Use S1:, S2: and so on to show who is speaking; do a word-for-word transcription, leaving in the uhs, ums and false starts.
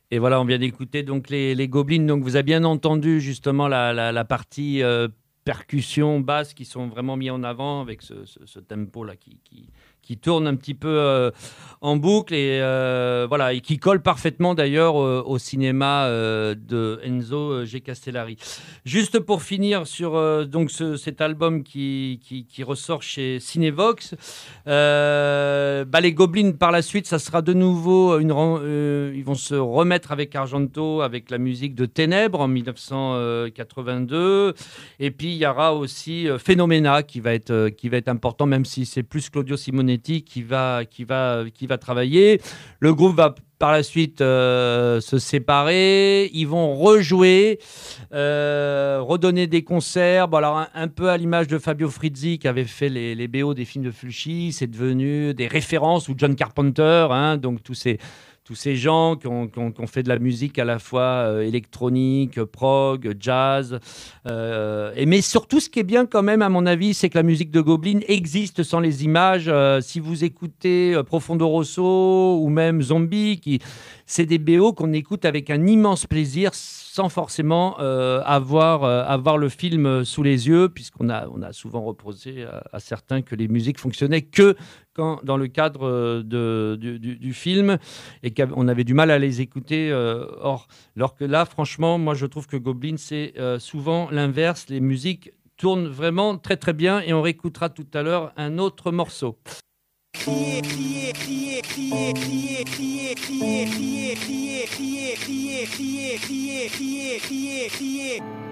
S1: Et voilà, on vient d'écouter donc les, les Gobelins. Donc vous avez bien entendu justement la, la, la partie euh, percussion basse qui sont vraiment mis en avant avec ce, ce, ce tempo là qui, qui, qui tourne un petit peu euh, en boucle et euh, voilà et qui colle parfaitement d'ailleurs euh, au cinéma euh, de Enzo G. Castellari. Juste pour finir sur euh, donc ce, cet album qui, qui, qui ressort chez Cinevox, euh, bah, les Gobelins par la suite, ça sera de nouveau une euh, ils vont se remettre avec Argento avec la musique de Ténèbres en dix-neuf cent quatre-vingt-deux et puis il y aura aussi euh, Phenomena qui va être euh, qui va être important même si c'est plus Claudio Simonetti qui va qui va qui va travailler. Le groupe va par la suite euh, se séparer, ils vont rejouer, euh, redonner des concerts. Bon, alors un, un peu à l'image de Fabio Frizzi qui avait fait les, les B O des films de Fulci, c'est devenu des références, ou John Carpenter, hein, donc tous ces tous ces gens qui ont, qui ont, qui ont fait de la musique à la fois euh, électronique, prog, jazz. Euh, et, mais surtout, ce qui est bien quand même, à mon avis, c'est que la musique de Goblin existe sans les images. Euh, si vous écoutez euh, Profondo Rosso ou même Zombie, qui, c'est des B O qu'on écoute avec un immense plaisir sans forcément euh, avoir, euh, avoir le film sous les yeux, puisqu'on a, on a souvent reproché à, à certains que les musiques fonctionnaient que quand, dans le cadre de, du, du, du film et qu'on avait du mal à les écouter. Euh, or, alors que là, franchement, moi, je trouve que Goblin, c'est euh, souvent l'inverse. Les musiques tournent vraiment très, très bien et on réécoutera tout à l'heure un autre morceau. Crier, crier, crier, crier, crier, crier, crier, crier, crier, crier, crier, crier, crier, crier, crier, crier.